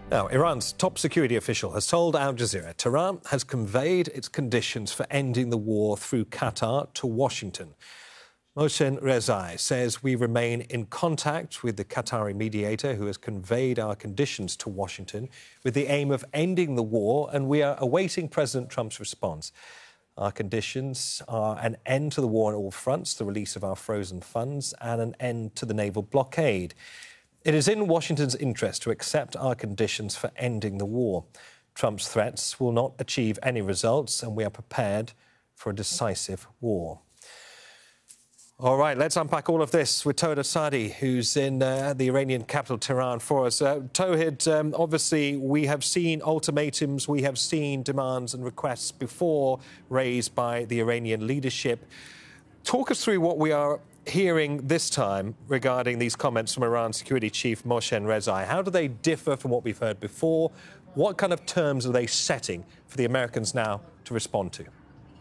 Now, Iran's top security official has told Al Jazeera Tehran has conveyed its conditions for ending the war through Qatar to Washington. Mohsen Rezai says we remain in contact with the Qatari mediator who has conveyed our conditions to Washington with the aim of ending the war, and we are awaiting President Trump's response. Our conditions are an end to the war on all fronts, the release of our frozen funds, and an end to the naval blockade. It is in Washington's interest to accept our conditions for ending the war. Trump's threats will not achieve any results, and we are prepared for a decisive war. All right, let's unpack all of this with Towhid Asadi, who's in the Iranian capital, Tehran, for us. Towhid, obviously, we have seen ultimatums, we have seen demands and requests before raised by the Iranian leadership. Talk us through what we are hearing this time regarding these comments from Iran's security chief, Mohsen Rezai. How do they differ from what we've heard before? What kind of terms are they setting for the Americans now to respond to?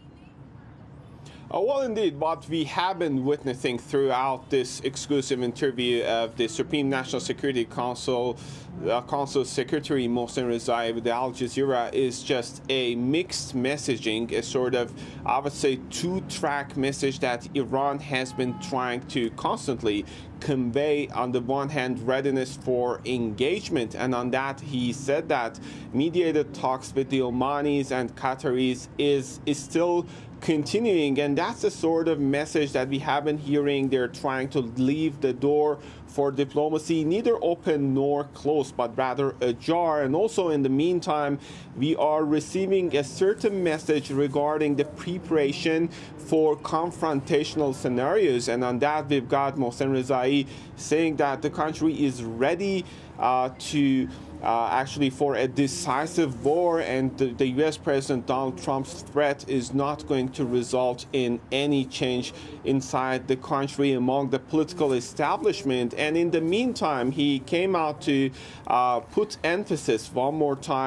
Well, indeed, what we have been witnessing throughout this exclusive interview of the Supreme National Security Council Secretary Mohsen Rezai with Al Jazeera is just a mixed messaging, a sort of, I would say, two-track message that Iran has been trying to constantly convey. On the one hand, readiness for engagement, and on that he said that mediated talks with the Omanis and Qataris is still continuing, and that's the sort of message that we have been hearing. They're trying to leave the door for diplomacy neither open nor closed, but rather ajar. And also in the meantime, we are receiving a certain message regarding the preparation for confrontational scenarios, and on that we've got Mohsen Rezai saying that the country is ready actually for a decisive war, and the U.S. President Donald Trump's threat is not going to result in any change inside the country among the political establishment. And in the meantime, he came out to put emphasis one more time